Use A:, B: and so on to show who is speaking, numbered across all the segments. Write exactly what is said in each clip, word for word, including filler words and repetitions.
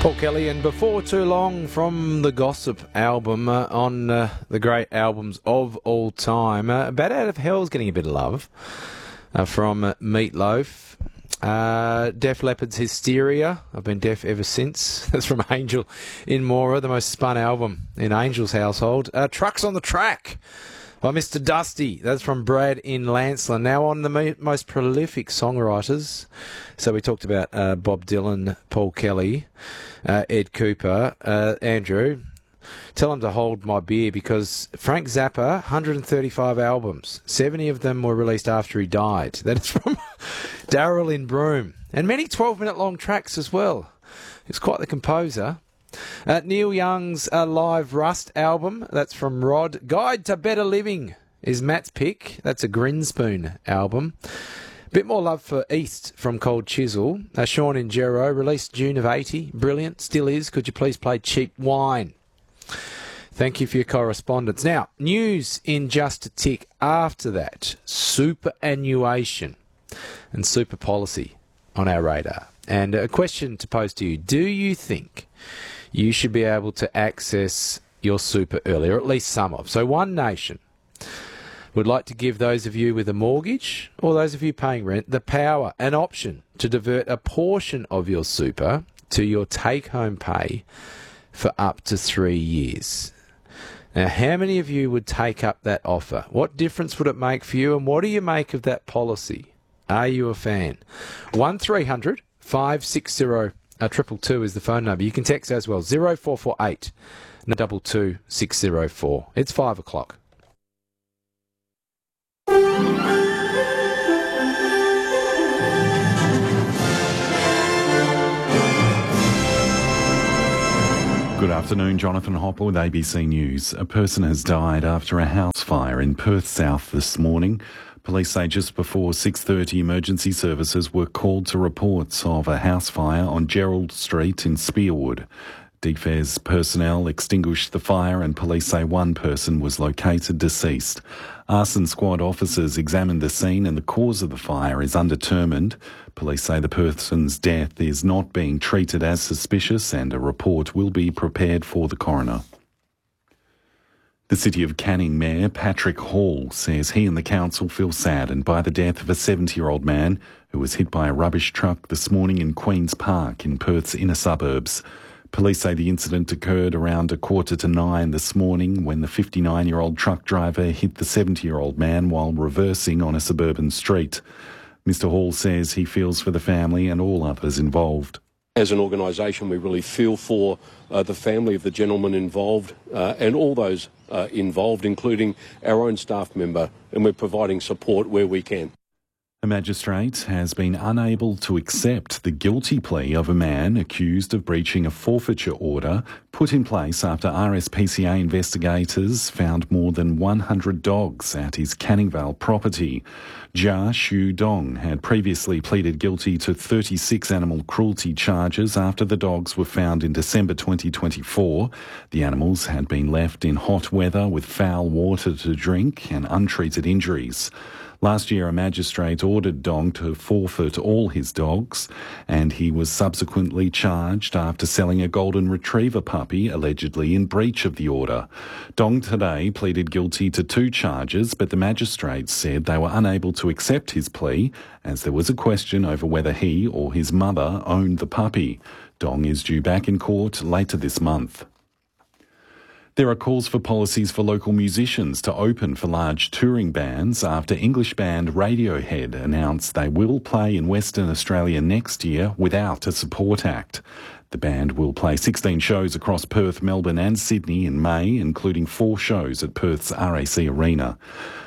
A: Paul Kelly, and before too long from the Gossip album uh, on uh, the great albums of all time. Uh, Bat Out of Hell's getting a bit of love uh, from uh, Meatloaf. Uh, Def Leppard's Hysteria. I've been deaf ever since. That's from Angel in Mora, the most spun album in Angel's household. Uh, Trucks on the Track by Mister Dusty. That's from Brad in Lancelin. Now on the mo- most prolific songwriters. So we talked about uh, Bob Dylan, Paul Kelly, uh, Ed Cooper, uh, Andrew. Tell him to hold my beer because Frank Zappa, one hundred thirty-five albums, seventy of them were released after he died. That is from Darryl in Broome. And many twelve-minute long tracks as well. He's quite the composer. Uh, Neil Young's uh, live Rust album, that's from Rod. Guide to Better Living is Matt's pick. That's a Grinspoon album. Bit more love for East from Cold Chisel. Uh, Sean in Gero, released June of eighty. Brilliant, still is. Could you please play Cheap Wine? Thank you for your correspondence. Now, news in just a tick after that. Superannuation and super policy on our radar. And a question to pose to you. Do you think you should be able to access your super early, or at least some of? So One Nation would like to give those of you with a mortgage or those of you paying rent the power, an option to divert a portion of your super to your take-home pay for up to three years. Now, how many of you would take up that offer? What difference would it make for you, and what do you make of that policy? Are you a fan? one three hundred five six zero uh, triple two is the phone number. You can text as well, zero four four eight double two six zero four. It's five o'clock.
B: Good afternoon, Jonathan Hopper with A B C News. A person has died after a house fire in Perth South this morning. Police say just before six thirty, emergency services were called to reports of a house fire on Gerald Street in Spearwood. D F E S personnel extinguished the fire and police say one person was located deceased. Arson squad officers examined the scene and the cause of the fire is undetermined. Police say the person's death is not being treated as suspicious and a report will be prepared for the coroner. The City of Canning Mayor Patrick Hall says he and the council feel saddened by the death of a seventy-year-old man who was hit by a rubbish truck this morning in Queen's Park in Perth's inner suburbs. Police say the incident occurred around a quarter to nine this morning when the fifty-nine-year-old truck driver hit the seventy-year-old man while reversing on a suburban street. Mister Hall says he feels for the family and all others involved.
C: As an organisation, we really feel for uh, the family of the gentleman involved uh, and all those uh, involved, including our own staff member, and we're providing support where we can.
B: A magistrate has been unable to accept the guilty plea of a man accused of breaching a forfeiture order put in place after R S P C A investigators found more than one hundred dogs at his Canning Vale property. Jia Shu Dong had previously pleaded guilty to thirty-six animal cruelty charges after the dogs were found in December twenty twenty-four. The animals had been left in hot weather with foul water to drink and untreated injuries. Last year, a magistrate ordered Dong to forfeit all his dogs, and he was subsequently charged after selling a golden retriever puppy, allegedly in breach of the order. Dong today pleaded guilty to two charges, but the magistrate said they were unable to accept his plea, as there was a question over whether he or his mother owned the puppy. Dong is due back in court later this month. There are calls for policies for local musicians to open for large touring bands after English band Radiohead announced they will play in Western Australia next year without a support act. The band will play sixteen shows across Perth, Melbourne and Sydney in May, including four shows at Perth's R A C Arena.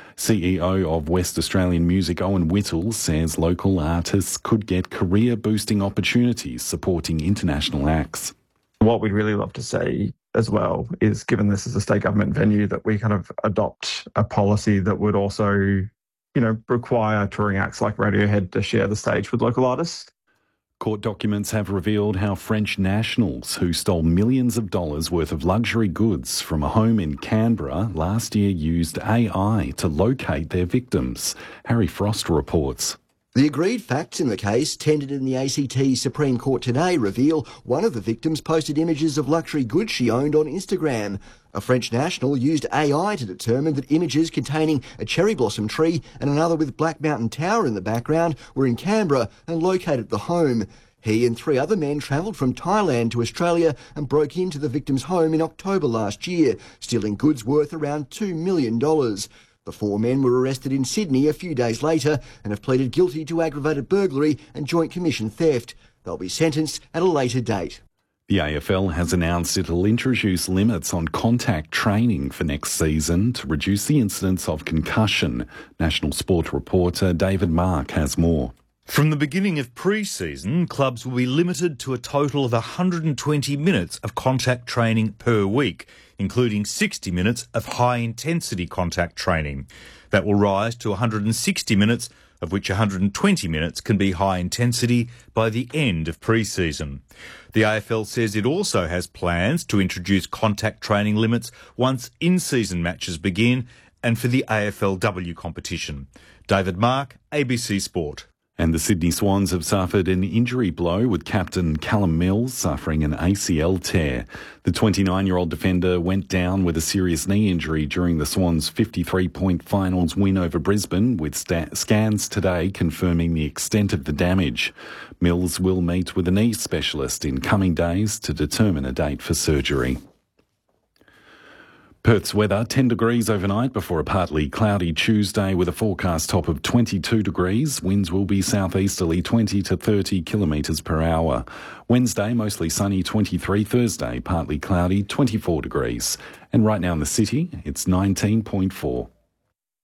B: C E O of West Australian Music, Owen Whittle, says local artists could get career-boosting opportunities supporting international acts.
D: What we'd really love to see as well is, given this is a state government venue, that we kind of adopt a policy that would also, you know, require touring acts like Radiohead to share the stage with local artists.
B: Court documents have revealed how French nationals who stole millions of dollars worth of luxury goods from a home in Canberra last year used A I to locate their victims. Harry Frost reports.
E: The agreed facts in the case, tendered in the A C T Supreme Court today, reveal one of the victims posted images of luxury goods she owned on Instagram. A French national used A I to determine that images containing a cherry blossom tree and another with Black Mountain Tower in the background were in Canberra and located at the home. He and three other men travelled from Thailand to Australia and broke into the victim's home in October last year, stealing goods worth around two million dollars. The four men were arrested in Sydney a few days later and have pleaded guilty to aggravated burglary and joint commission theft. They'll be sentenced at a later date.
B: The A F L has announced it'll introduce limits on contact training for next season to reduce the incidence of concussion. National Sport reporter David Mark has more.
F: From the beginning of pre-season, clubs will be limited to a total of one hundred twenty minutes of contact training per week, including sixty minutes of high-intensity contact training. That will rise to one hundred sixty minutes, of which one hundred twenty minutes can be high-intensity by the end of pre-season. The A F L says it also has plans to introduce contact training limits once in-season matches begin and for the A F L W competition. David Mark, A B C Sport.
B: And the Sydney Swans have suffered an injury blow with captain Callum Mills suffering an A C L tear. The twenty-nine-year-old defender went down with a serious knee injury during the Swans' fifty-three point finals win over Brisbane, with sta- scans today confirming the extent of the damage. Mills will meet with a knee specialist in coming days to determine a date for surgery. Perth's weather, ten degrees overnight before a partly cloudy Tuesday with a forecast top of twenty-two degrees. Winds will be southeasterly twenty to thirty kilometres per hour. Wednesday, mostly sunny twenty-three. Thursday, partly cloudy twenty-four degrees. And right now in the city, it's nineteen point four.